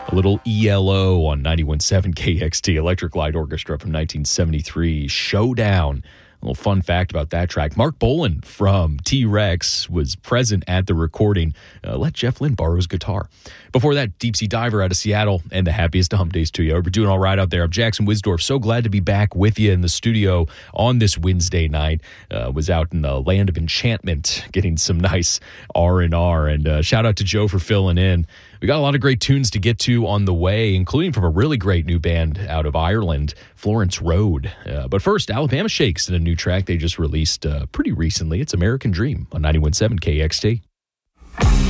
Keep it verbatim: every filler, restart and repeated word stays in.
A little E L O on ninety-one point seven K X T, Electric Light Orchestra from nineteen seventy-three, Showdown. A little fun fact about that track. Mark Bolan from T-Rex was present at the recording. Uh, let Jeff Lynne borrow his guitar. Before that, Deep Sea Diver out of Seattle, and the happiest of hump days to you. We're doing all right out there. I'm Jackson Wisdorf. So glad to be back with you in the studio on this Wednesday night. Uh, was out in the land of enchantment, getting some nice R and R. And uh, shout out to Joe for filling in. We got a lot of great tunes to get to on the way, including from a really great new band out of Ireland, Florence Road. Uh, but first, Alabama Shakes in a new track they just released uh, pretty recently. It's American Dream on ninety-one point seven K X T.